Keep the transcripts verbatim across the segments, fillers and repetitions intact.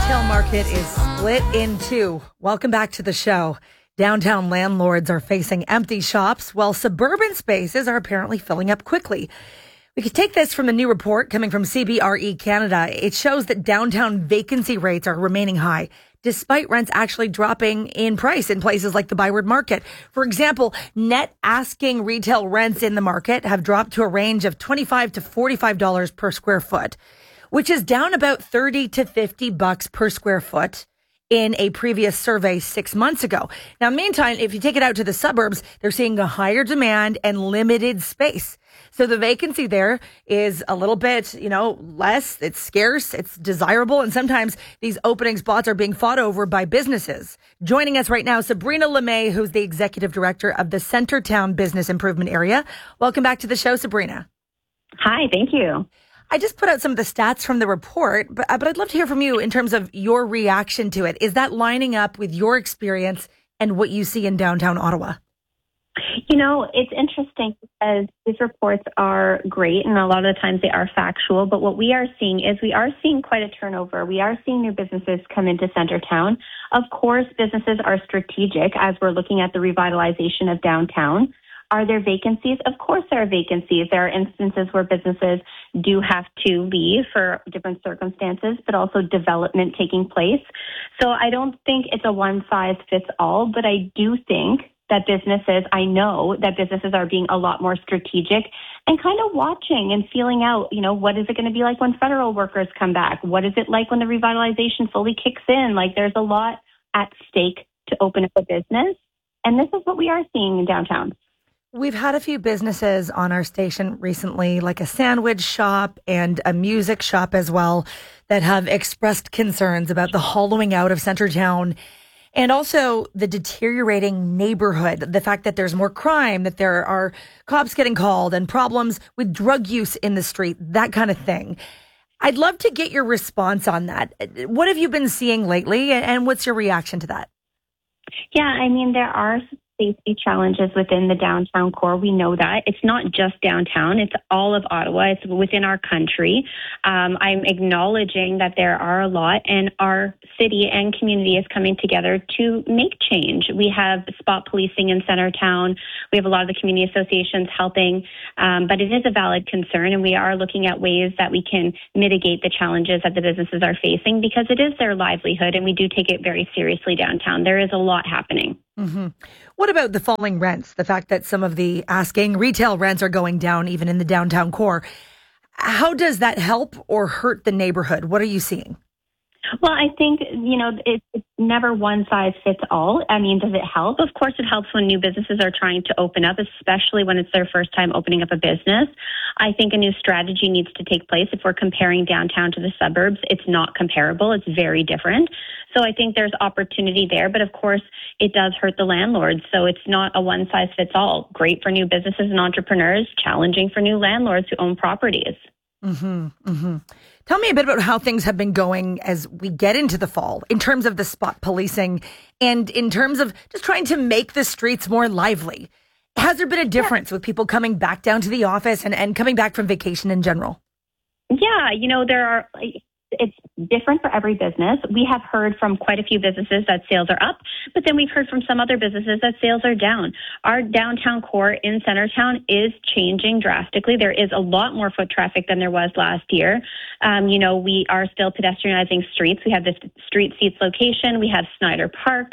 retail market is split in two. Welcome back to the show. Downtown landlords are facing empty shops while suburban spaces are apparently filling up quickly. We could take this from a new report coming from C B R E Canada. It shows that downtown vacancy rates are remaining high, despite rents actually dropping in price in places like the Byward Market. For example, net asking retail rents in the market have dropped to a range of twenty-five to forty-five dollars per square foot, which is down about thirty to fifty bucks per square foot in a previous survey six months ago. Now, meantime, if you take it out to the suburbs, they're seeing a higher demand and limited space. So the vacancy there is a little bit, you know, less. It's scarce. It's desirable. And sometimes these opening spots are being fought over by businesses. Joining us right now, Sabrina LeMay, who's the executive director of the Centertown Business Improvement Area. Welcome back to the show, Sabrina. Hi, thank you. I just put out some of the stats from the report, but, but I'd love to hear from you in terms of your reaction to it. Is that lining up with your experience and what you see in downtown Ottawa? You know, it's interesting because these reports are great and a lot of the times they are factual, but what we are seeing is we are seeing quite a turnover. We are seeing new businesses come into Centertown. Of course, businesses are strategic as we're looking at the revitalization of downtown. Are there vacancies? Of course there are vacancies. There are instances where businesses do have to leave for different circumstances, but also development taking place. So I don't think it's a one-size-fits-all, but I do think that businesses, I know that businesses are being a lot more strategic and kind of watching and feeling out, you know, what is it going to be like when federal workers come back? What is it like when the revitalization fully kicks in? Like there's a lot at stake to open up a business. And this is what we are seeing in downtown. We've had a few businesses on our station recently, like a sandwich shop and a music shop as well, that have expressed concerns about the hollowing out of Centertown and also the deteriorating neighborhood, the fact that there's more crime, that there are cops getting called and problems with drug use in the street, that kind of thing. I'd love to get your response on that. What have you been seeing lately and what's your reaction to that? Yeah, I mean, there are safety challenges within the downtown core. We know that. It's not just downtown. It's all of Ottawa. It's within our country. Um, I'm acknowledging that there are a lot, and our city and community is coming together to make change. We have spot policing in Centertown. We have a lot of the community associations helping, um, but it is a valid concern, and we are looking at ways that we can mitigate the challenges that the businesses are facing because it is their livelihood, and we do take it very seriously downtown. There is a lot happening. Mm-hmm. What about the falling rents? The fact that some of the asking retail rents are going down even in the downtown core. How does that help or hurt the neighborhood? What are you seeing? Well, I think, you know, it, it's never one size fits all. I mean, does it help? Of course, it helps when new businesses are trying to open up, especially when it's their first time opening up a business. I think a new strategy needs to take place. If we're comparing downtown to the suburbs, it's not comparable. It's very different. So I think there's opportunity there. But of course, it does hurt the landlords. So it's not a one size fits all. Great for new businesses and entrepreneurs, challenging for new landlords who own properties. Mm-hmm, mm-hmm. Tell me a bit about how things have been going as we get into the fall in terms of the spot policing and in terms of just trying to make the streets more lively. Has there been a difference yeah. with people coming back down to the office and, and coming back from vacation in general? Yeah, you know, there are... It's different for every business. We have heard from quite a few businesses that sales are up, but then we've heard from some other businesses that sales are down. Our downtown core in Centertown is changing drastically. There is a lot more foot traffic than there was last year. Um, you know, we are still pedestrianizing streets. We have this Street Seats location. We have Snyder Park.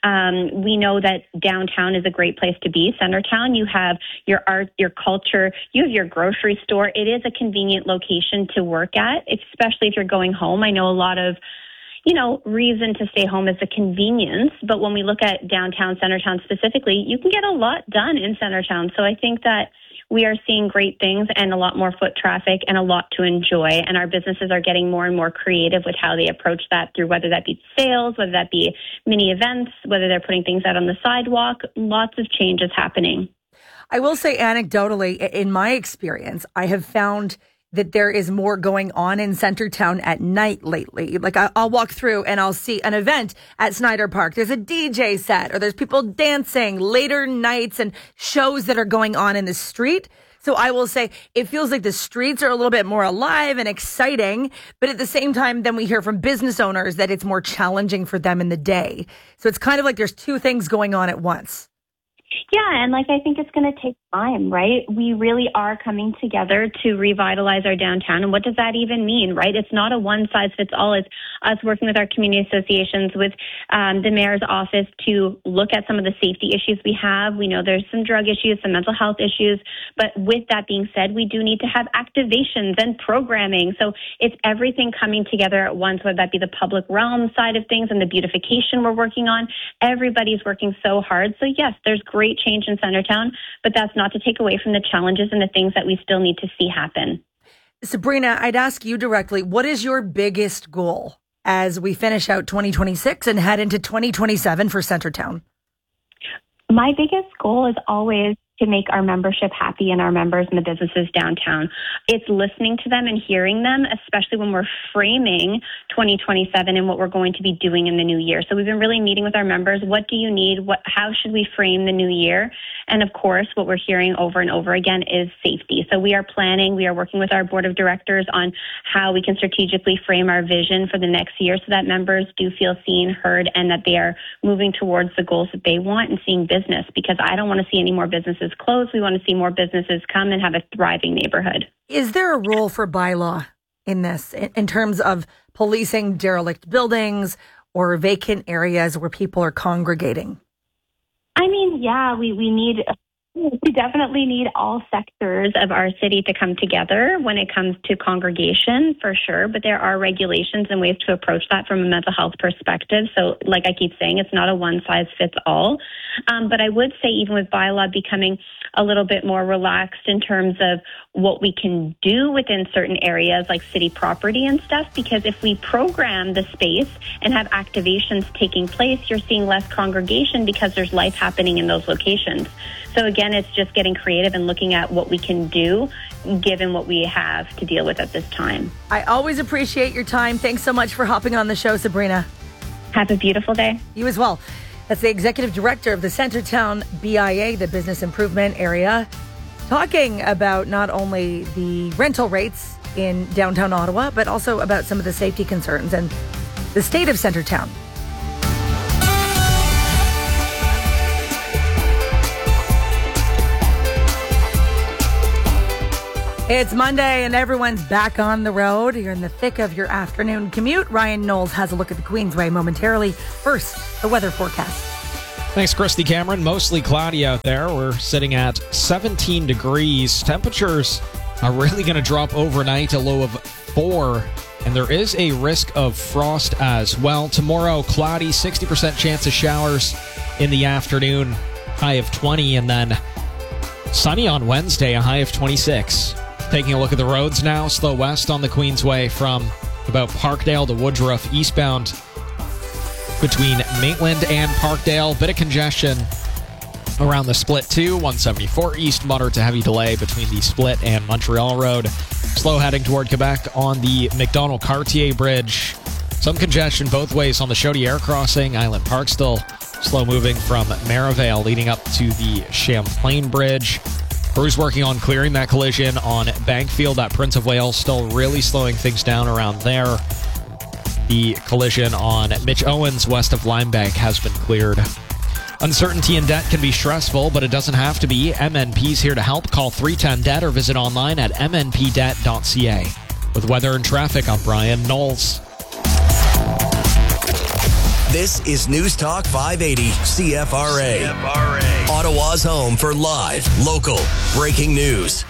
Um, we know that downtown is a great place to be. Centertown, you have your art, your culture, you have your grocery store. It is a convenient location to work at, especially if you're going home. I know a lot of, you know, reason to stay home is the convenience. But when we look at downtown Centertown specifically, you can get a lot done in Centertown. So I think that we are seeing great things and a lot more foot traffic and a lot to enjoy. And our businesses are getting more and more creative with how they approach that through whether that be sales, whether that be mini events, whether they're putting things out on the sidewalk. Lots of changes happening. I will say anecdotally, in my experience, I have found that there is more going on in Centertown at night lately. Like I'll walk through and I'll see an event at Snyder Park. There's a D J set or there's people dancing later nights and shows that are going on in the street. So I will say it feels like the streets are a little bit more alive and exciting, but at the same time, then we hear from business owners that it's more challenging for them in the day. So it's kind of like there's two things going on at once. Yeah, and like I think it's going to take time, right? We really are coming together to revitalize our downtown. And what does that even mean, right? It's not a one-size-fits-all. It's us working with our community associations, with um, the mayor's office to look at some of the safety issues we have. We know there's some drug issues, some mental health issues. But with that being said, we do need to have activations and programming. So it's everything coming together at once, whether that be the public realm side of things and the beautification we're working on. Everybody's working so hard. So yes, there's great Great change in Centertown, but that's not to take away from the challenges and the things that we still need to see happen. Sabrina, I'd ask you directly, what is your biggest goal as we finish out twenty twenty-six and head into twenty twenty-seven for Centertown? My biggest goal is always to make our membership happy and our members and the businesses downtown. It's listening to them and hearing them, especially when we're framing twenty twenty-seven and what we're going to be doing in the new year. So we've been really meeting with our members. What do you need? What, how should we frame the new year? And of course, what we're hearing over and over again is safety. So we are planning, we are working with our board of directors on how we can strategically frame our vision for the next year so that members do feel seen, heard, and that they are moving towards the goals that they want and seeing business, because I don't want to see any more businesses close. We want to see more businesses come and have a thriving neighborhood. Is there a role for bylaw in this, in, in terms of policing derelict buildings or vacant areas where people are congregating? I mean, yeah, we, we need... We definitely need all sectors of our city to come together when it comes to congregation, for sure. But there are regulations and ways to approach that from a mental health perspective. So like I keep saying, it's not a one-size-fits-all. Um, but I would say even with bylaw becoming a little bit more relaxed in terms of what we can do within certain areas like city property and stuff, because if we program the space and have activations taking place, you're seeing less congregation because there's life happening in those locations. So again, it's just getting creative and looking at what we can do given what we have to deal with at this time. I always appreciate your time. Thanks so much for hopping on the show, Sabrina. Have a beautiful day. You as well. That's the executive director of the Centertown B I A, the Business Improvement Area, talking about not only the rental rates in downtown Ottawa, but also about some of the safety concerns and the state of Centertown. It's Monday and everyone's back on the road. You're in the thick of your afternoon commute. Ryan Knowles has a look at the Queensway momentarily. First, the weather forecast. Thanks, Christy Cameron. Mostly cloudy out there. We're sitting at seventeen degrees. Temperatures are really going to drop overnight, a low of four. And there is a risk of frost as well. Tomorrow, cloudy, sixty percent chance of showers in the afternoon, high of twenty. And then sunny on Wednesday, a high of twenty-six. Taking a look at the roads now, slow west on the Queensway from about Parkdale to Woodruff eastbound between Maitland and Parkdale. Bit of congestion around the Split too. one seventy-four east, moderate to heavy delay between the Split and Montreal Road. Slow heading toward Quebec on the McDonald-Cartier Bridge. Some congestion both ways on the Chaudière crossing. Island Park still slow moving from Merivale leading up to the Champlain Bridge. Crews working on clearing that collision on Bankfield at Prince of Wales, still really slowing things down around there. The collision on Mitch Owens west of Limebank has been cleared. Uncertainty in debt can be stressful, but it doesn't have to be. M N P's here to help. Call three one zero debt or visit online at m n p debt dot c a. With weather and traffic, I'm Brian Knowles. This is News Talk five eighty C F R A. C F R A. Ottawa's home for live, local, breaking news.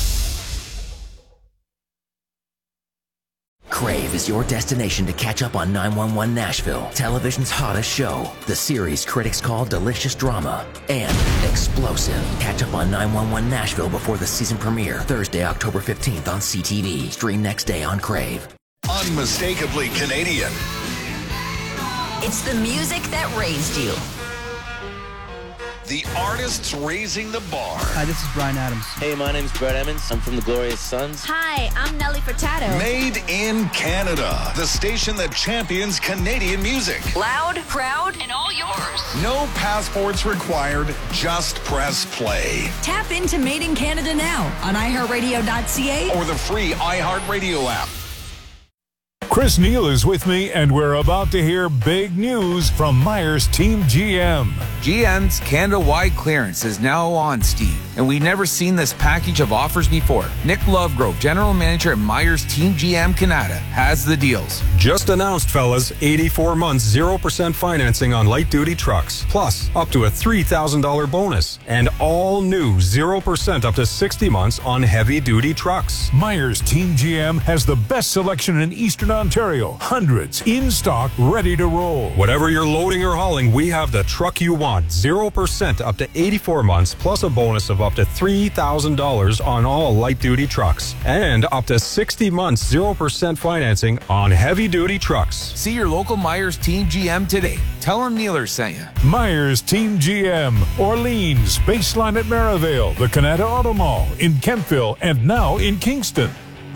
Crave is your destination to catch up on nine one one Nashville, television's hottest show. The series critics call delicious drama and explosive. Catch up on nine one one Nashville before the season premiere, Thursday, October fifteenth on C T V. Stream next day on Crave. Unmistakably Canadian. It's the music that raised you. the artists raising the bar. Hi, this is Bryan Adams. Hey, my name's Brett Emmons. I'm from the Glorious Sons. Hi, I'm Nelly Furtado. Made in Canada, the station that champions Canadian music. Loud, proud, and all yours. No passports required, just press play. Tap into Made in Canada now on i heart radio dot c a or the free iHeartRadio app. Chris Neal is with me, and we're about to hear big news from Myers Team G M. G M's Canada-wide clearance is now on, Steve, and we've never seen this package of offers before. Nick Lovegrove, General Manager at Myers Team G M Canada, has the deals. Just announced, fellas, eighty-four months, zero percent financing on light-duty trucks, plus up to a three thousand dollars bonus, and all new zero percent up to sixty months on heavy-duty trucks. Myers Team G M has the best selection in Eastern Ontario. Hundreds in stock, ready to roll. Whatever you're loading or hauling, we have the truck you want. zero percent up to eighty-four months, plus a bonus of up to three thousand dollars on all light-duty trucks. And up to sixty months, zero percent financing on heavy-duty trucks. See your local Myers Team G M today. Tell them Neeler sent you. Myers Team G M, Orleans, Baseline at Maryvale, the Canada Auto Mall in Kentville, and now in Kingston.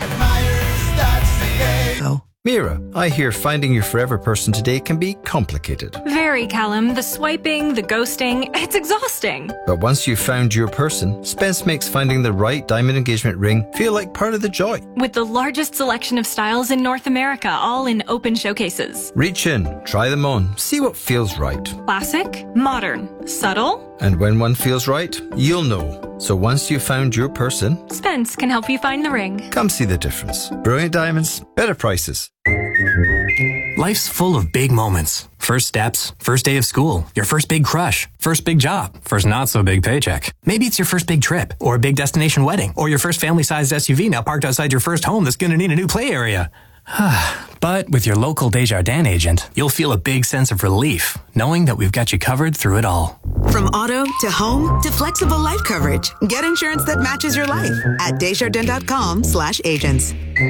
Oh. Mira, I hear finding your forever person today can be complicated. Very, Callum. The swiping, the ghosting, it's exhausting. But once you've found your person, Spence makes finding the right diamond engagement ring feel like part of the joy. With the largest selection of styles in North America, all in open showcases. Reach in, try them on, see what feels right. Classic, modern, subtle. And when one feels right, you'll know. So once you've found your person, Spence can help you find the ring. Come see the difference. Brilliant diamonds, better prices. Life's full of big moments. First steps, first day of school, your first big crush, first big job, first not so big paycheck. Maybe it's your first big trip, or a big destination wedding, or your first family-sized S U V now parked outside your first home that's gonna need a new play area. But with your local Desjardins agent, you'll feel a big sense of relief, knowing that we've got you covered through it all. From auto to home to flexible life coverage, get insurance that matches your life at Desjardins dot com slash agents.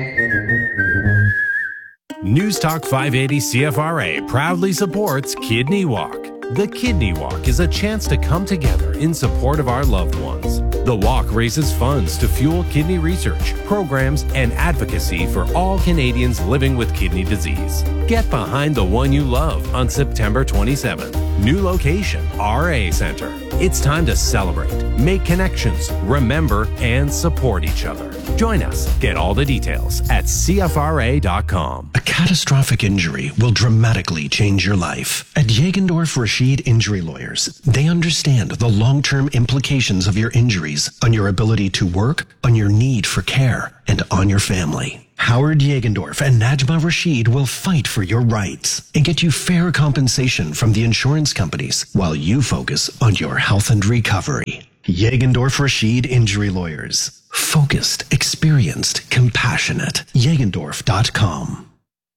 News Talk five eighty C F R A proudly supports Kidney Walk. The Kidney Walk is a chance to come together in support of our loved ones. The walk raises funds to fuel kidney research, programs, and advocacy for all Canadians living with kidney disease. Get behind the one you love on September twenty-seventh. New location, R A Centre. It's time to celebrate, make connections, remember, and support each other. Join us. Get all the details at C F R A dot com. A catastrophic injury will dramatically change your life. At Jagendorf Rashid Injury Lawyers, they understand the long-term implications of your injuries on your ability to work, on your need for care, and on your family. Howard Jagendorf and Najma Rashid will fight for your rights and get you fair compensation from the insurance companies while you focus on your health and recovery. Jagendorf Rashid Injury Lawyers. Focused, experienced, compassionate. Jagendorf dot com.